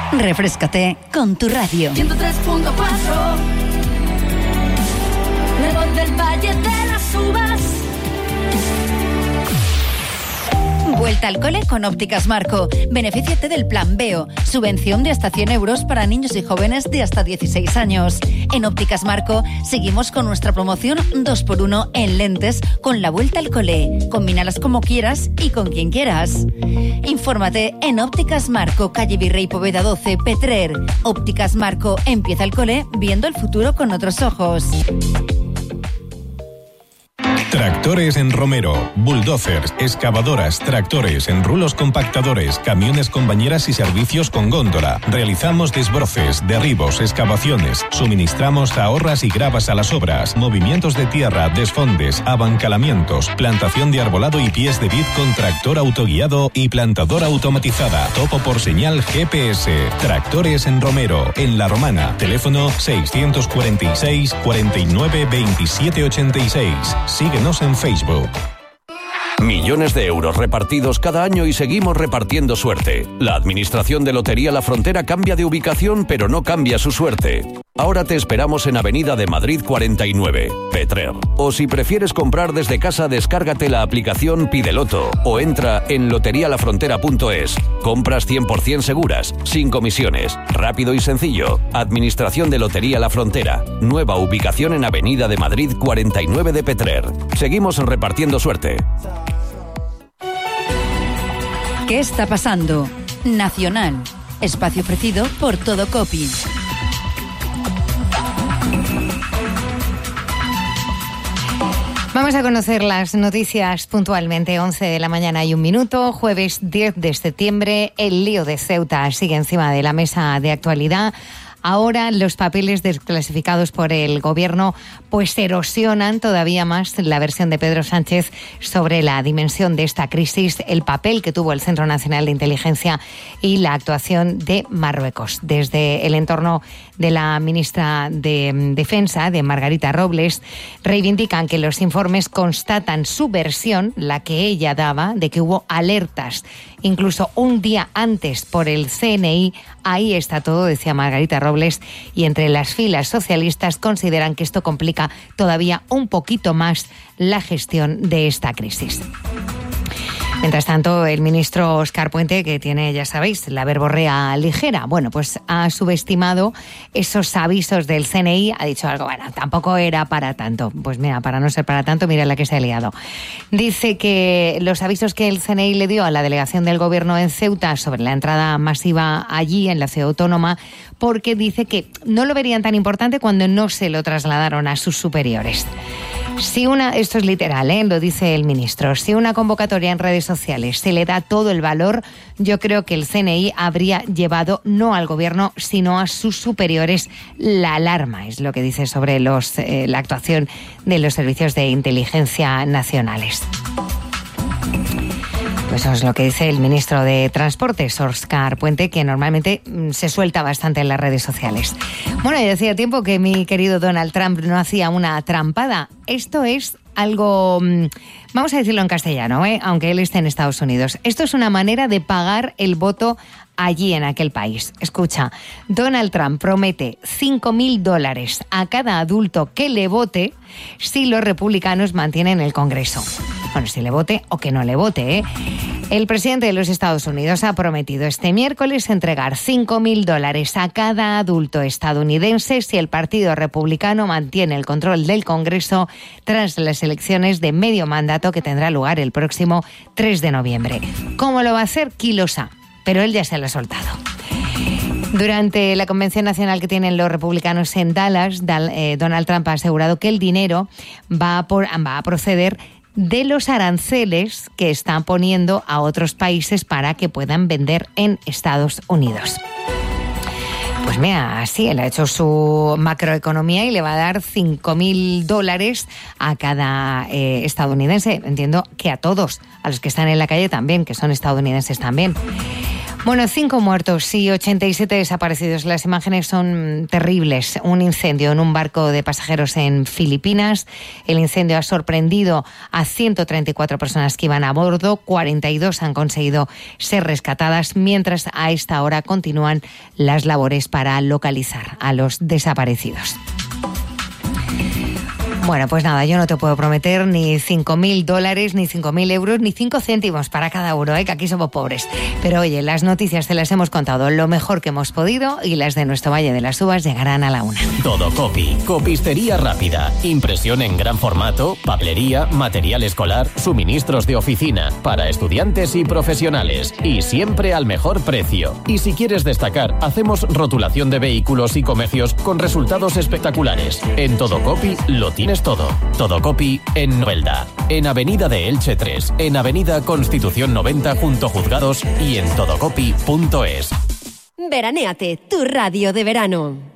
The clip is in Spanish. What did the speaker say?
Refréscate con tu radio. 103.4. La voz del Valle de las Uvas. Vuelta al cole con Ópticas Marco. Benefíciate del Plan Veo. Subvención de hasta 100 euros para niños y jóvenes de hasta 16 años. En Ópticas Marco seguimos con nuestra promoción 2x1 en lentes con la vuelta al cole. Combínalas como quieras y con quien quieras. Infórmate en Ópticas Marco, calle Virrey Poveda 12, Petrer. Ópticas Marco, empieza el cole viendo el futuro con otros ojos. Tractores en Romero, bulldozers, excavadoras, tractores, enrulos compactadores, camiones con bañeras y servicios con góndola. Realizamos desbroces, derribos, excavaciones. Suministramos zahorras y gravas a las obras, movimientos de tierra, desfondes, abancalamientos, plantación de arbolado y pies de vid con tractor autoguiado y plantadora automatizada. Topo por señal GPS. Tractores en Romero, en La Romana. Teléfono 646 49 27 86. Síguenos en Facebook. Millones de euros repartidos cada año y seguimos repartiendo suerte. La Administración de Lotería La Frontera cambia de ubicación, pero no cambia su suerte. Ahora te esperamos en Avenida de Madrid 49, Petrer. O si prefieres comprar desde casa, descárgate la aplicación Pideloto o entra en loterialafrontera.es. Compras 100% seguras, sin comisiones, rápido y sencillo. Administración de Lotería La Frontera. Nueva ubicación en Avenida de Madrid 49 de Petrer. Seguimos repartiendo suerte. ¿Qué está pasando? Nacional. Espacio ofrecido por Todo Copy. Vamos a conocer las noticias puntualmente. 11 de la mañana y 1 minuto, jueves 10 de septiembre. El lío de Ceuta sigue encima de la mesa de actualidad. Ahora los papeles desclasificados por el gobierno pues erosionan todavía más la versión de Pedro Sánchez sobre la dimensión de esta crisis, el papel que tuvo el Centro Nacional de Inteligencia y la actuación de Marruecos. Desde el entorno de la ministra de Defensa, de Margarita Robles, reivindican que los informes constatan su versión, la que ella daba, de que hubo alertas incluso un día antes por el CNI. Ahí está todo, decía Margarita Robles, y entre las filas socialistas consideran que esto complica todavía un poquito más la gestión de esta crisis. Mientras tanto, el ministro Óscar Puente, que tiene, ya sabéis, la verborrea ligera, bueno, pues ha subestimado esos avisos del CNI, ha dicho algo, bueno, tampoco era para tanto. Pues mira, para no ser para tanto, mira la que se ha liado. Dice que los avisos que el CNI le dio a la delegación del gobierno en Ceuta sobre la entrada masiva allí, en la ciudad autónoma, porque dice que no lo verían tan importante cuando no se lo trasladaron a sus superiores. Esto es literal, lo dice el ministro, si una convocatoria en redes sociales se le da todo el valor, yo creo que el CNI habría llevado no al gobierno, sino a sus superiores la alarma, es lo que dice sobre la actuación de los servicios de inteligencia nacionales. Pues eso es lo que dice el ministro de Transportes, Óscar Puente, que normalmente se suelta bastante en las redes sociales. Bueno, ya hacía tiempo que mi querido Donald Trump no hacía una trampada. Esto es algo, vamos a decirlo en castellano, aunque él esté en Estados Unidos. Esto es una manera de pagar el voto allí en aquel país. Escucha, Donald Trump promete $5,000 a cada adulto que le vote si los republicanos mantienen el Congreso. Bueno, si le vote o que no le vote, El presidente de los Estados Unidos ha prometido este miércoles entregar $5,000 a cada adulto estadounidense si el Partido Republicano mantiene el control del Congreso tras las elecciones de medio mandato que tendrá lugar el próximo 3 de noviembre. ¿Cómo lo va a hacer? Quilosa, pero él ya se lo ha soltado. Durante la convención nacional que tienen los republicanos en Dallas, Donald Trump ha asegurado que el dinero va a proceder de los aranceles que están poniendo a otros países para que puedan vender en Estados Unidos. Pues mira, así él ha hecho su macroeconomía y le va a dar $5,000 a cada estadounidense. Entiendo que a todos, a los que están en la calle también, que son estadounidenses también. Bueno, 5 muertos y 87 desaparecidos. Las imágenes son terribles. Un incendio en un barco de pasajeros en Filipinas. El incendio ha sorprendido a 134 personas que iban a bordo. 42 han conseguido ser rescatadas, mientras a esta hora continúan las labores para localizar a los desaparecidos. Bueno, pues nada, yo no te puedo prometer ni $5.000, ni 5.000 euros, ni 5 céntimos para cada euro, que aquí somos pobres. Pero oye, las noticias te las hemos contado lo mejor que hemos podido y las de nuestro Valle de las Uvas llegarán a la 1. Todo Copy. Copistería rápida. Impresión en gran formato, papelería, material escolar, suministros de oficina, para estudiantes y profesionales. Y siempre al mejor precio. Y si quieres destacar, hacemos rotulación de vehículos y comercios con resultados espectaculares. En Todo Copy lo tienes todo. Todo Copy en Novelda, en Avenida de Elche 3, en Avenida Constitución 90 junto Juzgados y en todocopy.es. Veranéate, tu radio de verano.